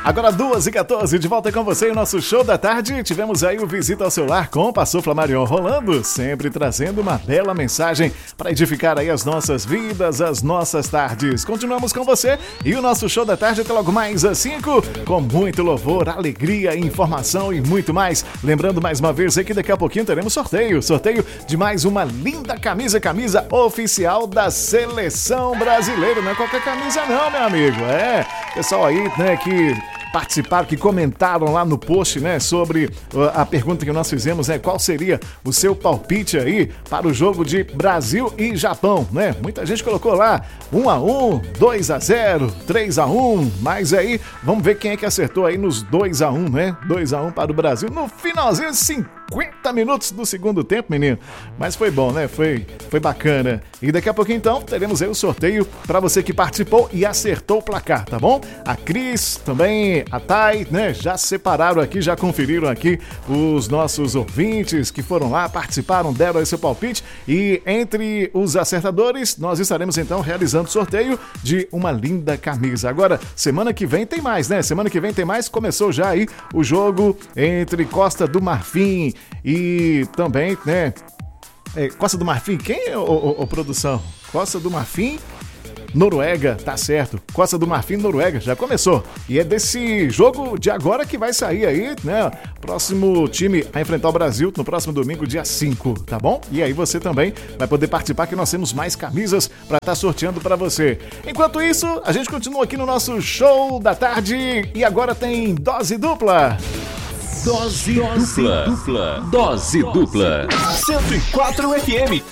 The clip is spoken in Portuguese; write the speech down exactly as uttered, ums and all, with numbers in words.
Agora duas e quatorze, de volta com você em nosso show da tarde. Tivemos aí o Visita ao Seu Lar com o Pastor Flamarion rolando, sempre trazendo uma bela mensagem para edificar aí as nossas vidas, as nossas tardes. Continuamos com você e o nosso show da tarde até logo mais às cinco, com muito louvor, alegria, informação e muito mais. Lembrando mais uma vez aí que daqui a pouquinho teremos sorteio, sorteio de mais uma linda camisa, camisa oficial da Seleção Brasileira. Não é qualquer camisa não, meu amigo, é, pessoal aí, né, que participaram, que comentaram lá no post, né, sobre uh, a pergunta que nós fizemos, né, qual seria o seu palpite aí para o jogo de Brasil e Japão, né? Muita gente colocou lá um a um, dois a zero, três a um, mas aí vamos ver quem é que acertou aí nos dois a um, né? dois a um para o Brasil no finalzinho de cinquenta minutos do segundo tempo, menino. Mas foi bom, né? Foi, foi bacana. E daqui a pouquinho, então, teremos aí o sorteio para você que participou e acertou o placar, tá bom? A Cris, também a Thay, né? Já separaram aqui, já conferiram aqui os nossos ouvintes que foram lá, participaram, deram aí seu palpite. E entre os acertadores, nós estaremos, então, realizando o sorteio de uma linda camisa. Agora, semana que vem tem mais, né? Semana que vem tem mais. Começou já aí o jogo entre Costa do Marfim e também, né, é, Costa do Marfim, quem é, ô, ô, ô, produção? Costa do Marfim, Noruega, tá certo, Costa do Marfim, Noruega, já começou, e é desse jogo de agora que vai sair aí, né, próximo time a enfrentar o Brasil no próximo domingo, dia cinco, tá bom? E aí você também vai poder participar, que nós temos mais camisas pra estar sorteando pra você. Enquanto isso, a gente continua aqui no nosso show da tarde, e agora tem dose dupla. Dose, Dose dupla. dupla. Dose dupla. cento e quatro F M.